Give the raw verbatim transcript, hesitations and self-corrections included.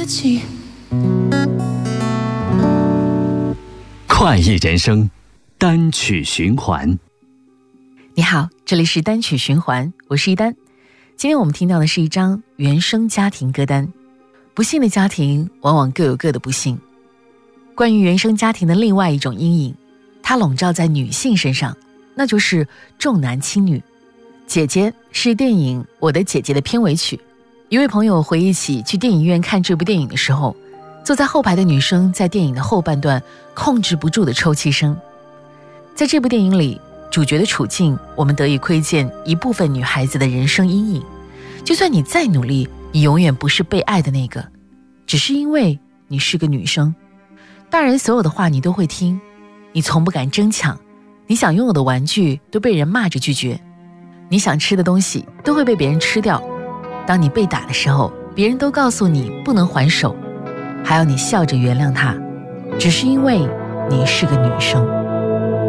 自己。 快意人生，单曲循环。 你好，这里是单曲循环，我是一丹。今天我们听到的是一张原生家庭歌单。不幸的家庭往往各有各的不幸。关于原生家庭的另外一种阴影，它笼罩在女性身上，那就是重男轻女。姐姐是电影《我的姐姐》的片尾曲。一位朋友回忆起去电影院看这部电影的时候，坐在后排的女生在电影的后半段控制不住的抽泣声。在这部电影里，主角的处境我们得以窥见一部分女孩子的人生阴影。就算你再努力，你永远不是被爱的那个，只是因为你是个女生。大人所有的话你都会听，你从不敢争抢，你想拥有的玩具都被人骂着拒绝，你想吃的东西都会被别人吃掉。当你被打的时候，别人都告诉你不能还手，还要你笑着原谅他，只是因为你是个女生。